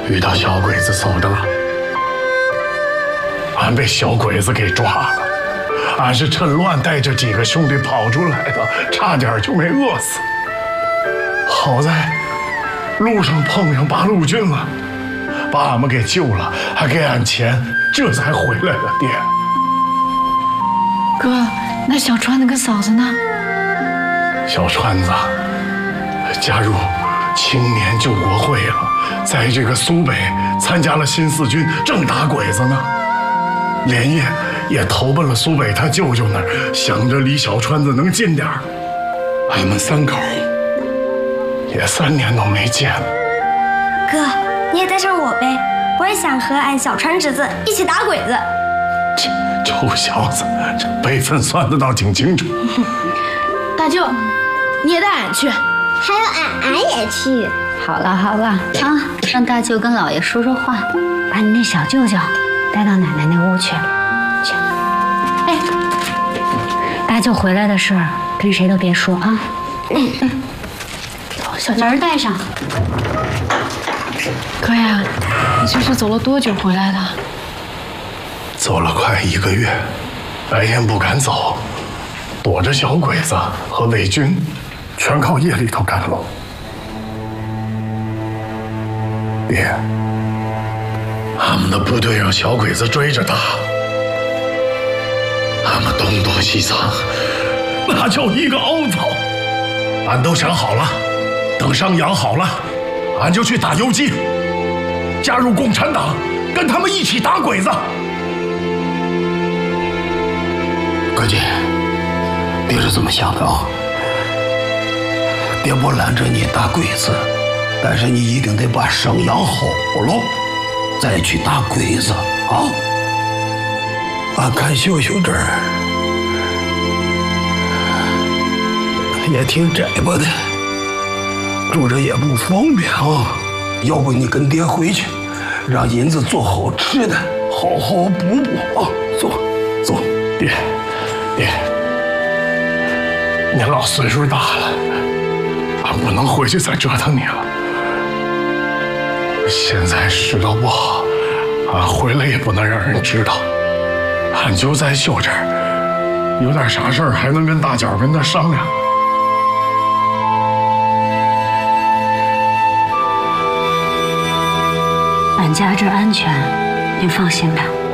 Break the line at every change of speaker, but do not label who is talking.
遇到小鬼子走的，俺被小鬼子给抓了。俺是趁乱带着几个兄弟跑出来的，差点就没饿死。好在路上碰上八路军了，把俺们给救了，还给俺钱，这才回来的。爹，
哥，那小川子跟嫂子呢？
小川子加入青年救国会了，在这个苏北参加了新四军，正打鬼子呢。连夜也投奔了苏北他舅舅那儿，想着离小川子能近点儿。俺们三口也3年都没见了。
哥，你也带上我呗，我也想和俺小川侄子一起打鬼子。
臭小子，这辈分算得倒挺清楚。
大舅，你也带俺去。
还有俺也去。
好了好了啊，让大舅跟老爷说说话，把你那小舅舅带到奶奶那屋去。去。哎，大舅回来的事儿跟谁都别说啊。
小
门带上。
哥呀，你这是走了多久回来的？
走了快1个月，白天不敢走，躲着小鬼子和伪军，全靠夜里头赶路。爹，俺们的部队让小鬼子追着打，俺们东躲西藏，那叫一个凹槽。俺都想好了，等伤养好了，俺就去打游击，加入共产党，跟他们一起打鬼子。
哥姐，爹是这么想的啊。爹不拦着你打鬼子，但是你一定得把伤养好了，再去打鬼子啊。俺看秀秀这儿也挺窄巴的，住着也不方便啊。要不你跟爹回去，让银子做好吃的，好好补补啊。走，走，
爹。爹，您老岁数大了，俺不能回去再折腾你了。现在世道不好，俺回来也不能让人知道。俺就在秀这儿，有点啥事儿还能跟大脚跟他商量。
俺家这儿安全，您放心吧。